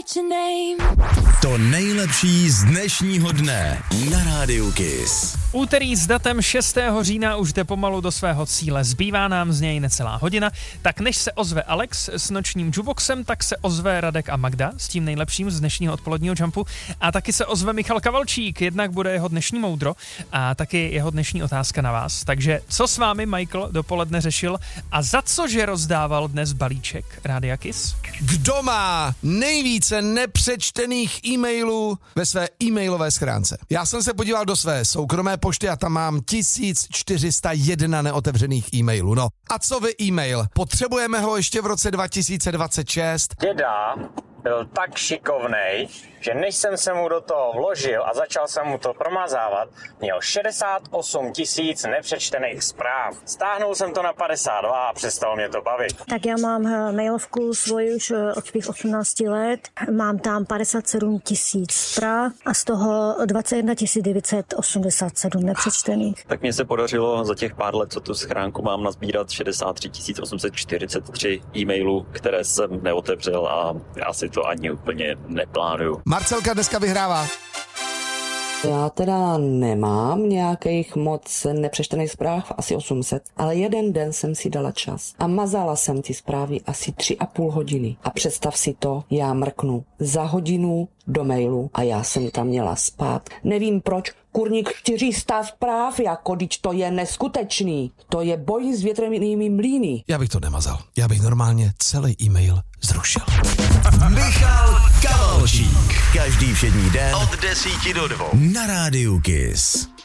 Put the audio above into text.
To nejlepší z dnešního dne na Rádiu Kiss. Úterý s datem 6. října už jde pomalu do svého cíle. Zbývá nám z něj necelá hodina, tak než se ozve Alex s nočním jukeboxem, tak se ozve Radek a Magda s tím nejlepším z dnešního odpoledního jumpu a taky se ozve Michal Kavalčík, jednak bude jeho dnešní moudro a taky jeho dnešní otázka na vás. Takže co s vámi Michael dopoledne řešil a za cože rozdával dnes balíček Rádia Kiss? Kdo má nejvíce nepřečtených e-mailů ve své e-mailové schránce? Já jsem se podíval do své soukromé pošty a tam mám 1401 neotevřených e-mailů. No a co vy e-mail? Potřebujeme ho ještě v roce 2026? Děda byl tak šikovnej, že než jsem se mu do toho vložil a začal jsem mu to promazávat, měl 68 000 nepřečtených zpráv. Stáhnul jsem to na 52 a přestalo mě to bavit. Tak já mám mailovku svoji už od svých 18 let. Mám tam 57 000 zpráv a z toho 21 987 nepřečtených. Tak mně se podařilo za těch pár let, co tu schránku mám, nazbírat 63 843 e-mailů, které jsem neotevřel a já si to ani úplně neplánuju. Marcelka dneska vyhrává. Já teda nemám nějakých moc nepřečtených zpráv, asi 800, ale jeden den jsem si dala čas a mazala jsem ty zprávy asi 3,5 hodiny. A představ si to, já mrknu za hodinu do mailu a já jsem tam měla spát. Nevím proč, kurník 400 zpráv, jako když to je neskutečný. To je boj s větrnými mlýny. Já bych to nemazal. Já bych normálně celý e-mail zrušil. Michal Kavalčík. Každý všední den od 10 do 2 na Rádiu Kiss.